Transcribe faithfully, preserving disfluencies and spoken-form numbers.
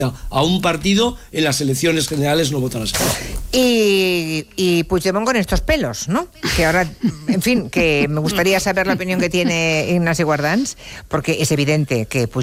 a un partido en las elecciones generales no votarás. Y, y Puigdemont con estos pelos, ¿no? Que ahora, en fin, que me gustaría saber la opinión que tiene Ignasi Guardans, porque es evidente que Puigdemont